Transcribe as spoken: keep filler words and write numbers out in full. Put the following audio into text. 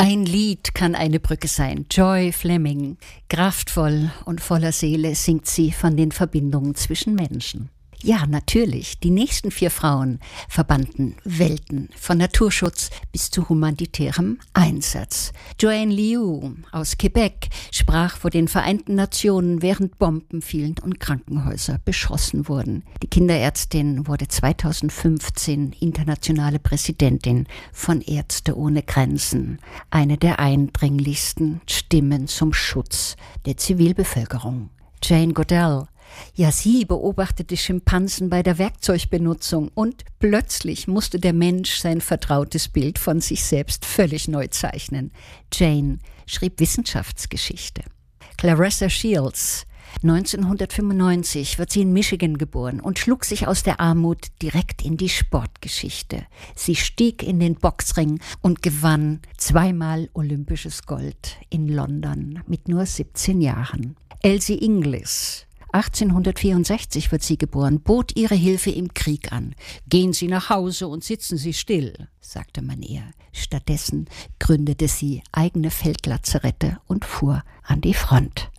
Ein Lied kann eine Brücke sein. Joy Fleming. Kraftvoll und voller Seele singt sie von den Verbindungen zwischen Menschen. Ja, natürlich. Die nächsten vier Frauen verbanden Welten, von Naturschutz bis zu humanitärem Einsatz. Joanne Liu aus Quebec sprach vor den Vereinten Nationen, während Bomben fielen und Krankenhäuser beschossen wurden. Die Kinderärztin wurde zweitausendfünfzehn internationale Präsidentin von Ärzte ohne Grenzen. Eine der eindringlichsten Stimmen zum Schutz der Zivilbevölkerung. Jane Goodall. Ja, sie beobachtete Schimpansen bei der Werkzeugbenutzung und plötzlich musste der Mensch sein vertrautes Bild von sich selbst völlig neu zeichnen. Jane schrieb Wissenschaftsgeschichte. Claressa Shields. neunzehnhundertfünfundneunzig wird sie in Michigan geboren und schlug sich aus der Armut direkt in die Sportgeschichte. Sie stieg in den Boxring und gewann zweimal olympisches Gold in London mit nur siebzehn Jahren. Elsie Inglis. achtzehnhundertvierundsechzig wird sie geboren, bot ihre Hilfe im Krieg an. Gehen Sie nach Hause und sitzen Sie still, sagte man ihr. Stattdessen gründete sie eigene Feldlazarette und fuhr an die Front.